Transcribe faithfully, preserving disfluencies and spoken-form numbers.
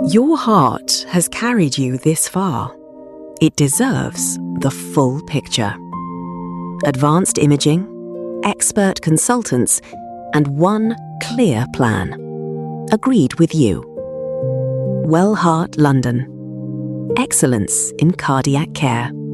Your heart has carried you this far. It deserves the full picture. Advanced imaging, expert consultants, and one clear plan. Agreed with you. Wellheart London. Excellence in cardiac care.